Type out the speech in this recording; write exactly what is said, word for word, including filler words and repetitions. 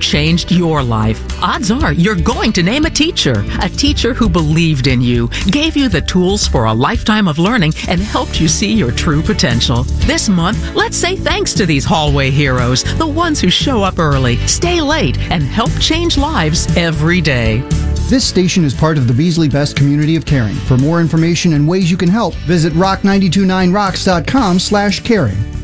changed your life? Odds are you're going to name a teacher. A teacher who believed in you, gave you the tools for a lifetime of learning, and helped you see your true potential. This month, let's say thanks to these hallway heroes, the ones who show up early, stay late, and help change lives every day. This station is part of the Beasley Best community of caring. For more information and ways you can help, visit rock nine two nine rocks dot com slash caring.